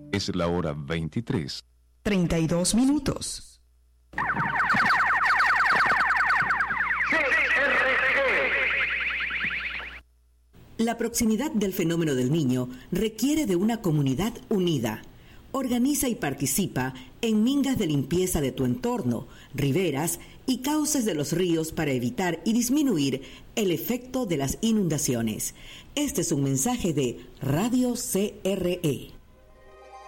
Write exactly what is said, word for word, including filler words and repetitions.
Es la hora veintitrés. treinta y dos minutos. La proximidad del fenómeno del Niño requiere de una comunidad unida. Organiza y participa en mingas de limpieza de tu entorno, riberas y cauces de los ríos para evitar y disminuir el efecto de las inundaciones. Este es un mensaje de Radio C R E.